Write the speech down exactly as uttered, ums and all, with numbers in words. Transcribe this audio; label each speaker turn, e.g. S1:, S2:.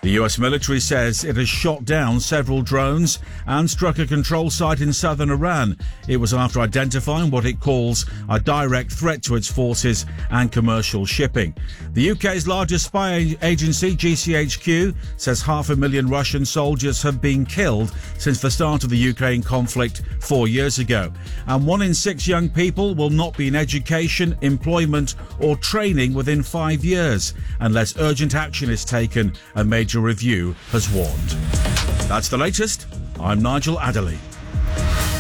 S1: The U S military says it has shot down several drones and struck a control site in southern Iran. It was after identifying what it calls a direct threat to its forces and commercial shipping. The U K's largest spy agency, G C H Q, says half a million Russian soldiers have been killed since the start of the Ukraine conflict four years ago. And one in six young people will not be in education, employment or training within five years unless urgent action is taken, a major review has warned. That's the latest. I'm Nigel Adderley.